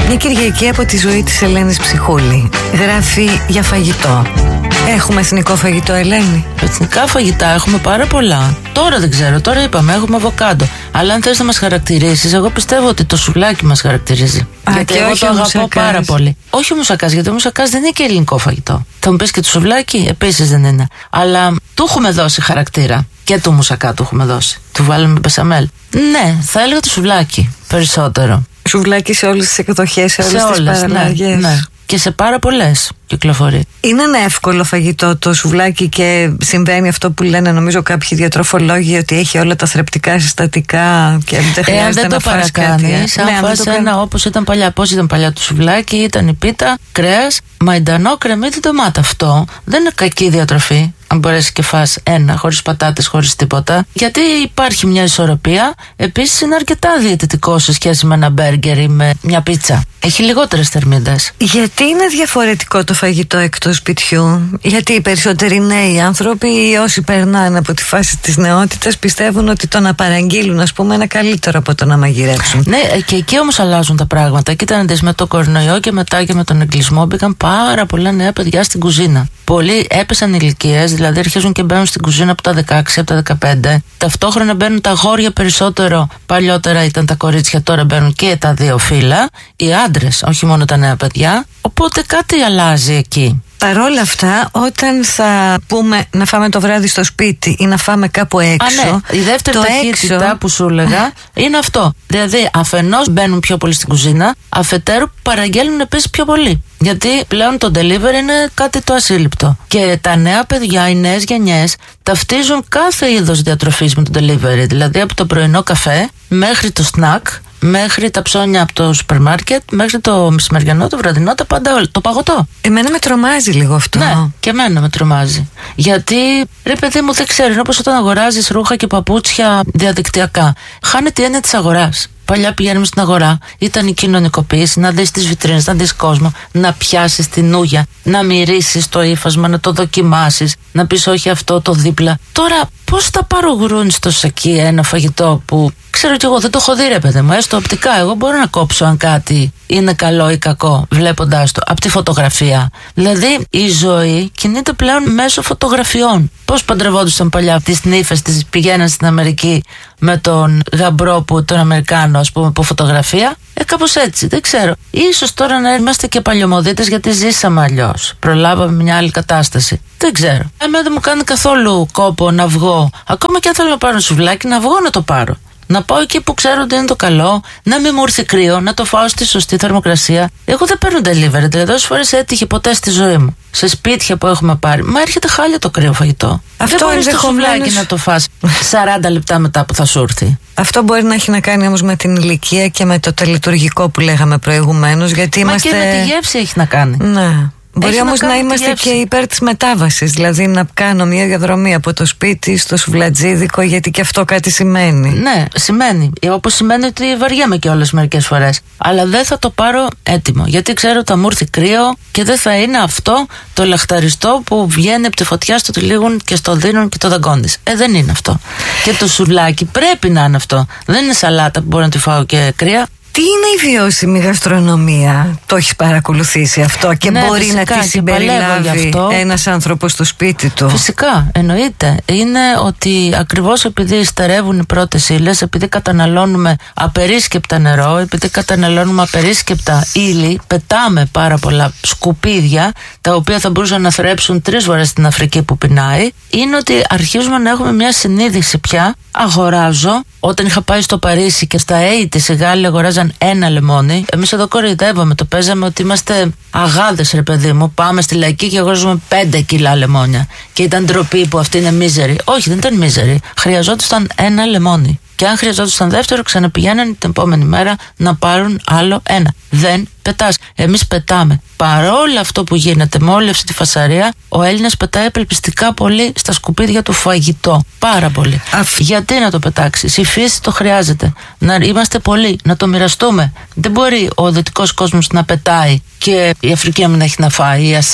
Μια Κυριακή από τη ζωή της Ελένης Ψυχούλη. Γράφει για φαγητό. Έχουμε εθνικό φαγητό, Ελένη? Εθνικά φαγητά έχουμε πάρα πολλά. Τώρα δεν ξέρω, τώρα είπαμε έχουμε αβοκάντο. Αλλά αν θες να μας χαρακτηρίσεις, εγώ πιστεύω ότι το σουβλάκι μας χαρακτηρίζει. Γιατί εγώ το αγαπώ πάρα πολύ. Όχι ο μουσακάς, γιατί ο μουσακάς δεν είναι και ελληνικό φαγητό. Θα μου πεις και το σουβλάκι, επίσης δεν είναι. Αλλά του έχουμε δώσει χαρακτήρα. Και του μουσακά του έχουμε δώσει. Του βάλαμε μπεσαμέλ. Ναι, θα έλεγα το σουβλάκι περισσότερο. Σουβλάκι σε όλες τις εκδοχές, σε όλες τις παραλλαγές. Ναι. Και σε πάρα πολλές κυκλοφορεί. Είναι ένα εύκολο φαγητό το σουβλάκι και συμβαίνει αυτό που λένε νομίζω κάποιοι διατροφολόγοι, ότι έχει όλα τα θρεπτικά συστατικά και δεν χρειάζεται να φας κάτι. Αν φας ένα όπως ήταν παλιά. Πώς ήταν παλιά το σουβλάκι? Ήταν η πίτα, κρέας, μαϊντανό, κρεμμύδι, ντομάτα. Αυτό δεν είναι κακή διατροφή. Αν μπορέσει και φας ένα, χωρίς πατάτες, χωρίς τίποτα. Γιατί υπάρχει μια ισορροπία. Επίσης είναι αρκετά διαιτητικό σε σχέση με ένα μπέργκερ ή με μια πίτσα. Έχει λιγότερες θερμίδες. Γιατί είναι διαφορετικό το φαγητό εκτός σπιτιού? Γιατί οι περισσότεροι νέοι άνθρωποι ή όσοι περνάνε από τη φάση της νεότητας πιστεύουν ότι το να παραγγείλουν, ας πούμε, είναι καλύτερο από το να μαγειρέψουν. Ναι, και εκεί όμως αλλάζουν τα πράγματα. Κοίτανε με το κορονοϊό και μετά και με τον εγκλισμό μπήκαν πάρα πολλά νέα παιδιά στην κουζίνα. Πολλοί έπεσαν ηλικίες, δηλαδή αρχίζουν και μπαίνουν στην κουζίνα από τα 16, από τα 15. Ταυτόχρονα μπαίνουν τα αγόρια περισσότερο. Παλιότερα ήταν τα κορίτσια, τώρα μπαίνουν και τα δύο φύλλα. Οι άντρες, όχι μόνο τα νέα παιδιά. Οπότε κάτι αλλάζει εκεί. Παρ' όλα αυτά, όταν θα πούμε να φάμε το βράδυ στο σπίτι ή να φάμε κάπου έξω. Ναι. Η δεύτερη ταχύτητα που σου έλεγα είναι αυτό. Δηλαδή, αφενός μπαίνουν πιο πολύ στην κουζίνα, αφετέρου παραγγέλνουν επίσης πιο πολύ. Γιατί πλέον το delivery είναι κάτι το ασύλληπτο. Και τα νέα παιδιά, οι νέες γενιές, ταυτίζουν κάθε είδος διατροφής με το delivery. Δηλαδή, από το πρωινό καφέ μέχρι το snack, μέχρι τα ψώνια από το σούπερ μάρκετ, μέχρι το μεσημεριανό, το βραδινό, τα πάντα όλα. Το παγωτό. Εμένα με τρομάζει λίγο αυτό. Ναι, και εμένα με τρομάζει. Γιατί, ρε παιδί μου, δεν ξέρω, είναι όπως όταν αγοράζεις ρούχα και παπούτσια διαδικτυακά. Χάνεται η έννοια της αγοράς. Παλιά πηγαίνουμε στην αγορά, ήταν η κοινωνικοποίηση, να δεις τις βιτρίνες, να δεις κόσμο, να πιάσεις την ούγια, να μυρίσεις το ύφασμα, να το δοκιμάσεις, να πεις όχι αυτό το δίπλα. Τώρα, πώς θα πάρω γουρούνι στο σακί ένα φαγητό που ξέρω κι εγώ, δεν το έχω δει, ρε παιδί μου, έστω οπτικά. Εγώ μπορώ να κόψω αν κάτι είναι καλό ή κακό βλέποντάς το από τη φωτογραφία. Δηλαδή, η ζωή κινείται πλέον μέσω φωτογραφιών. Πώς παντρευόντουσαν παλιά τις νύφες, τις πηγαίναν στην Αμερική με τον γαμπρό που τον Αμερικάνο, ας πούμε, από φωτογραφία. Κάπως έτσι, δεν ξέρω. Ίσως τώρα να είμαστε και παλιωμοδίτες γιατί ζήσαμε αλλιώς. Προλάβαμε μια άλλη κατάσταση. Δεν ξέρω. Εμένα δεν μου κάνει καθόλου κόπο να βγω. Ακόμα και αν θέλω να πάρω σουβλάκι, να βγω να το πάρω. Να πάω εκεί που ξέρω ότι είναι το καλό, να μην μου έρθει κρύο, να το φάω στη σωστή θερμοκρασία. Εγώ δεν παίρνω delivery, δηλαδή όσες φορές έτυχε ποτέ στη ζωή μου. Σε σπίτια που έχουμε πάρει, μα έρχεται χάλια το κρύο φαγητό. Αυτό δεν μπορείς το σουβλάκι να το φας 40 λεπτά μετά που θα σου έρθει. Αυτό μπορεί να έχει να κάνει όμως με την ηλικία και με το τελετουργικό που λέγαμε προηγουμένως. Γιατί είμαστε... και με τη γεύση έχει να κάνει. Ναι. Μπορεί όμως να είμαστε και υπέρ της μετάβασης. Δηλαδή να κάνω μια διαδρομή από το σπίτι στο σουβλατζίδικο, γιατί και αυτό κάτι σημαίνει. Ναι, σημαίνει. Όπως σημαίνει ότι βαριέμαι κιόλας μερικές φορές. Αλλά δεν θα το πάρω έτοιμο. Γιατί ξέρω ότι θα μου έρθει κρύο και δεν θα είναι αυτό το λαχταριστό που βγαίνει από τη φωτιά, στο τυλίγουν και στο δίνουν και το δαγκώνεις. Δεν είναι αυτό. Και το σουβλάκι πρέπει να είναι αυτό. Δεν είναι σαλάτα που μπορεί να τη φάω και κρύα. Τι είναι η βιώσιμη γαστρονομία? Το έχεις παρακολουθήσει αυτό και ναι, μπορεί φυσικά, να τη συμπεριλάβει ένας άνθρωπος στο σπίτι του? Φυσικά, εννοείται. Είναι ότι ακριβώς επειδή στερεύουν οι πρώτες ύλες, επειδή καταναλώνουμε απερίσκεπτα νερό, επειδή καταναλώνουμε απερίσκεπτα ύλη, πετάμε πάρα πολλά σκουπίδια, τα οποία θα μπορούσαν να θρέψουν 3 φορές στην Αφρική που πεινάει. Είναι ότι αρχίζουμε να έχουμε μια συνείδηση πια. Αγοράζω. Όταν είχα πάει στο Παρίσι και στα AIDS οι Γάλλοι αγοράζαν 1 λεμόνι, εμείς εδώ κοροϊδεύαμε, το παίζαμε ότι είμαστε αγάδες, ρε παιδί μου. Πάμε στη Λαϊκή και αγοράζουμε 5 κιλά λεμόνια. Και ήταν ντροπή που αυτή είναι μίζερη. Όχι, δεν ήταν μίζερη. Χρειαζόταν 1 λεμόνι. Και αν χρειαζόταν δεύτερο, ξαναπηγαίναν την επόμενη μέρα να πάρουν άλλο 1. Δεν πετάς. Εμείς πετάμε. Παρόλο αυτό που γίνεται με όλη αυτή τη φασαρία, ο Έλληνας πετάει απελπιστικά πολύ στα σκουπίδια του φαγητό. Πάρα πολύ. Γιατί να το πετάξεις? Η φύση το χρειάζεται. Να είμαστε πολλοί, να το μοιραστούμε. Δεν μπορεί ο δυτικός κόσμος να πετάει και η Αφρική να μην έχει να φάει, η Ασία.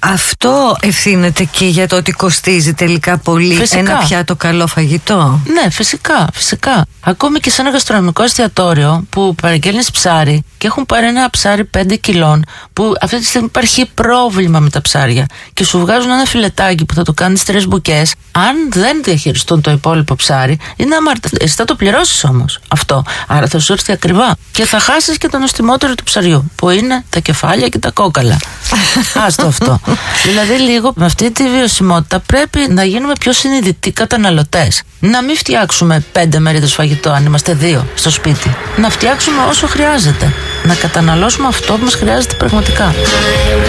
Αυτό ευθύνεται και για το ότι κοστίζει τελικά πολύ ένα πιάτο καλό φαγητό? Ναι, φυσικά. Ακόμη και σε ένα γαστρονομικό εστιατόριο που παραγγέλνεις ψάρι και έχουν πάρει ένα ψάρι 5 κιλών, που αυτή τη στιγμή υπάρχει πρόβλημα με τα ψάρια, και σου βγάζουν ένα φιλετάκι που θα το κάνεις 3 μπουκές, αν δεν διαχειριστούν το υπόλοιπο ψάρι, είναι αμάρτα. Εσύ θα το πληρώσεις όμως αυτό. Άρα θα σου έρθει ακριβά. Και θα χάσεις και το νοστιμότερο του ψαριού, που είναι τα κεφάλια και τα κόκαλα. Άστο αυτό. Δηλαδή, λίγο με αυτή τη βιωσιμότητα πρέπει να γίνουμε πιο συνειδητοί καταναλωτές. Να μην φτιάξουμε 5 μερίδες φαγητό αν είμαστε 2 στο σπίτι. Να φτιάξουμε όσο χρειάζεται. Να καταναλώσουμε αυτό που μας χρειάζεται πραγματικά.